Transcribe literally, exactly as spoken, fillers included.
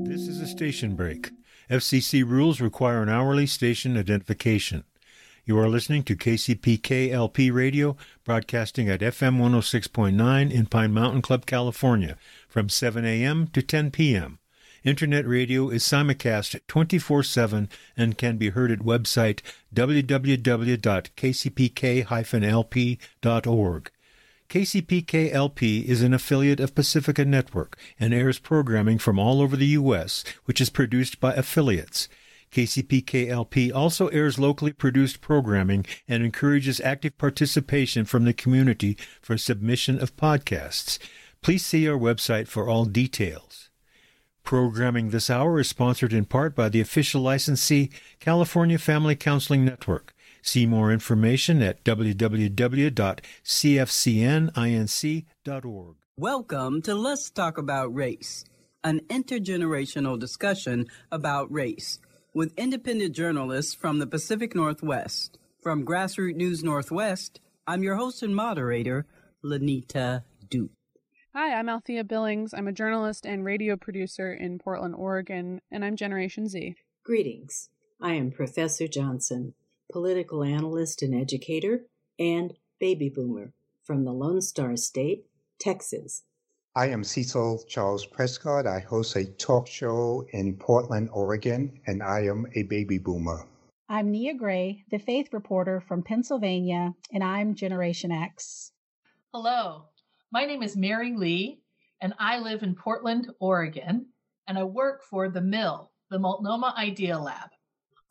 This is a station break. F C C rules require an hourly station identification. You are listening to K C P K L P Radio, broadcasting at F M one oh six point nine in Pine Mountain Club, California, from seven a.m. to ten p.m. Internet radio is simulcast twenty-four seven and can be heard at website w w w dot k c p k dash l p dot org. K C P K L P is an affiliate of Pacifica Network and airs programming from all over the U S, which is produced by affiliates. K C P K L P also airs locally produced programming and encourages active participation from the community for submission of podcasts. Please see our website for all details. Programming this hour is sponsored in part by the official licensee, California Family Counseling Network. See more information at w w w dot c f c n inc dot org. Welcome to Let's Talk About Race, an intergenerational discussion about race, with independent journalists from the Pacific Northwest. From Grassroots News Northwest, I'm your host and moderator, Lanita Duke. Hi, I'm Althea Billings. I'm a journalist and radio producer in Portland, Oregon, and I'm Generation Z. Greetings. I am Professor Johnson, political analyst and educator, and baby boomer from the Lone Star State, Texas. I am Cecil Charles Prescott. I host a talk show in Portland, Oregon, and I am a baby boomer. I'm Nia Gray, the faith reporter from Pennsylvania, and I'm Generation X. Hello, my name is Mary Lee, and I live in Portland, Oregon, and I work for The Mill, the Multnomah Idea Lab.